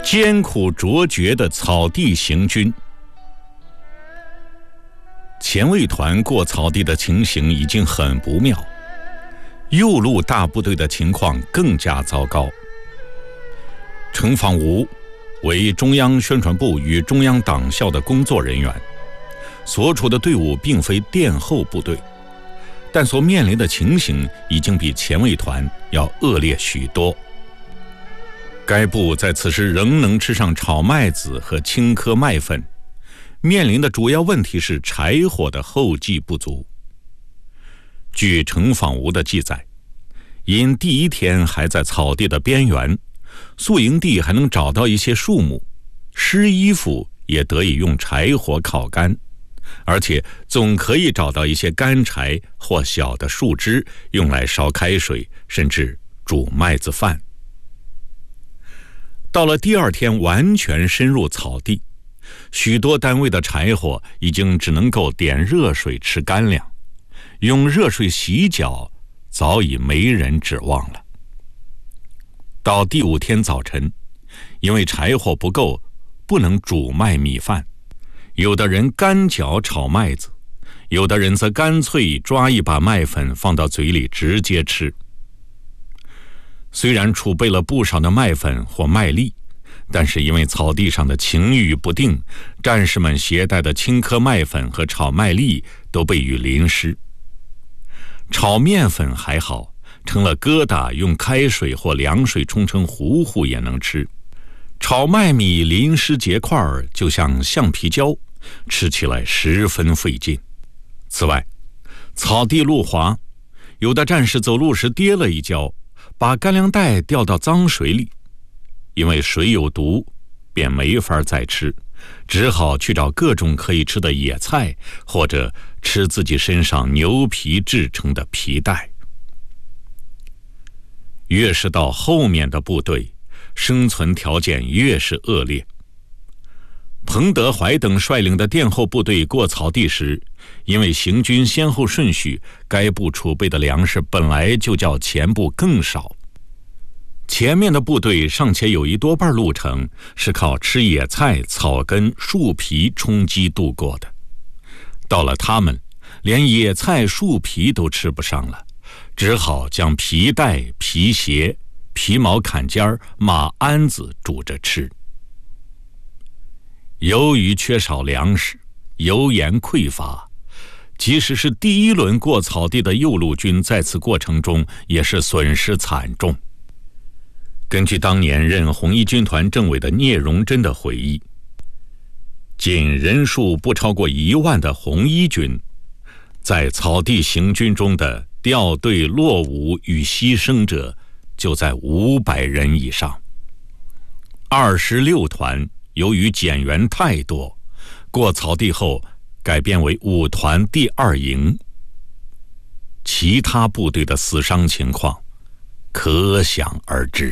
艰苦卓绝的草地行军。前卫团过草地的情形已经很不妙，右路大部队的情况更加糟糕。程仿吾为中央宣传部与中央党校的工作人员，所处的队伍并非殿后部队，但所面临的情形已经比前卫团要恶劣许多。该部在此时仍能吃上炒麦子和青稞麦粉，面临的主要问题是柴火的后继不足。据程仿吾的记载，因第一天还在草地的边缘，宿营地还能找到一些树木，湿衣服也得以用柴火烤干，而且总可以找到一些干柴或小的树枝用来烧开水，甚至煮麦子饭。到了第二天完全深入草地，许多单位的柴火已经只能够点热水吃干粮，用热水洗脚早已没人指望了。到第5天早晨，因为柴火不够，不能煮麦米饭，有的人干嚼炒麦子，有的人则干脆抓一把麦粉放到嘴里直接吃。虽然储备了不少的麦粉或麦粒，但是因为草地上的晴雨不定，战士们携带的青稞麦粉和炒麦粒都被雨淋湿。炒面粉还好，成了疙瘩，用开水或凉水冲成糊糊也能吃。炒麦米淋湿结块就像橡皮胶，吃起来十分费劲。此外，草地路滑，有的战士走路时跌了一跤，把干粮袋掉到脏水里，因为水有毒，便没法再吃，只好去找各种可以吃的野菜，或者吃自己身上牛皮制成的皮带。越是到后面的部队，生存条件越是恶劣。彭德怀等率领的殿后部队过草地时，因为行军先后顺序，该部储备的粮食本来就较前部更少。前面的部队尚且有一多半路程是靠吃野菜、草根、树皮充饥度过的，到了他们，连野菜、树皮都吃不上了，只好将皮带、皮鞋、皮毛坎肩、马鞍子煮着吃。由于缺少粮食，油盐匮乏，即使是第一轮过草地的右路军，在此过程中也是损失惨重。根据当年任红一军团政委的聂荣臻的回忆，仅人数不超过1万的红一军，在草地行军中的掉队落伍与牺牲者就在500人以上。26团由于减员太多，过草地后改编为5团第2营，其他部队的死伤情况可想而知。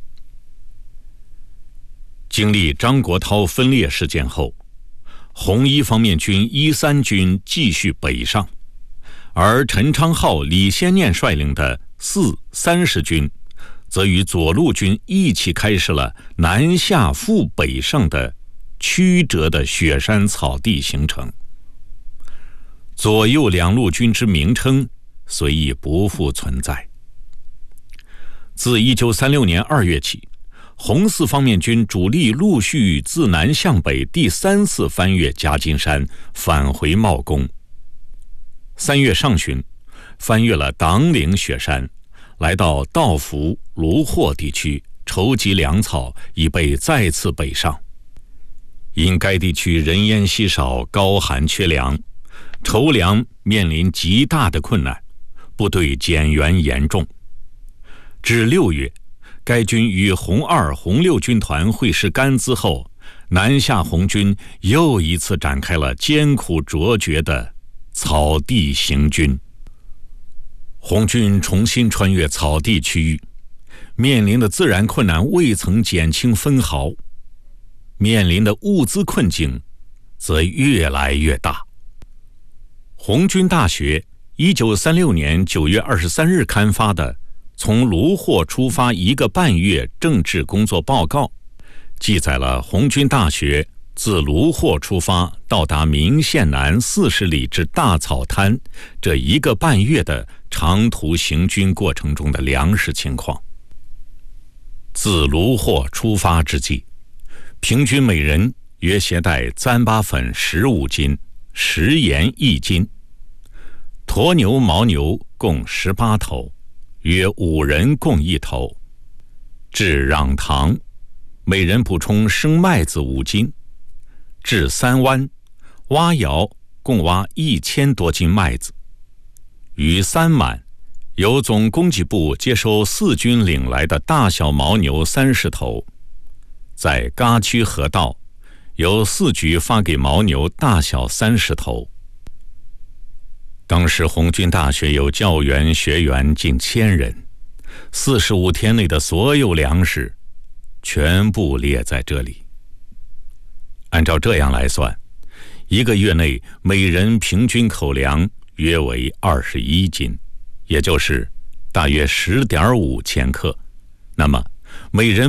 经历张国焘分裂事件后，红一方面军13军继续北上，而陈昌浩、李先念率领的4、30军则与左路军一起开始了南下赴北上的曲折的雪山草地行程。左右两路军之名称虽已不复存在。自1936年2月起，红四方面军主力陆续自南向北第3次翻越夹金山，返回茂功。3月上旬，翻越了党岭雪山，来到道孚、卢霍地区，筹集粮草，以备再次北上。因该地区人烟稀少，高寒缺粮，筹粮面临极大的困难，部队减员严重。至6月，该军与红2、红6军团会师甘孜后，南下红军又一次展开了艰苦卓绝的草地行军。红军重新穿越草地区域，面临的自然困难未曾减轻分毫，面临的物资困境则越来越大。红军大学1936年9月23日刊发的从卢霍出发1个半月政治工作报告， 记载了红军大学自卢霍出发到达明县南40里至大草滩这1个半月的长途行军过程中的粮食情况。自卢霍出发之际，平均每人约携带糌粑粉15斤、食盐1斤，驼牛、牦牛共18头，约5人共1头。至壤塘，每人补充生麦子5斤。至3湾，挖窑共挖1000多斤麦子。于3满，由总供给部接收4军领来的大小牦牛30头。在嘎区河道，由4局发给牦牛大小30头。当时红军大学有教员学员近1000人，45天内的所有粮食全部列在这里。按照这样来算，1个月内每人平均口粮约为21斤，也就是大约10.5千克。那么每人